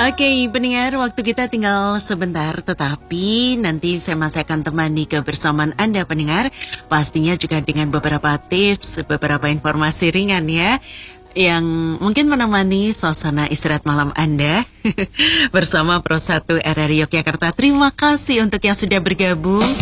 Oke, pendengar, waktu kita tinggal sebentar, tetapi nanti saya masih akan temani kebersamaan Anda pendengar, pastinya juga dengan beberapa tips, beberapa informasi ringan ya, yang mungkin menemani suasana istirahat malam Anda bersama Pro 1 RRI Yogyakarta. Terima kasih untuk yang sudah bergabung.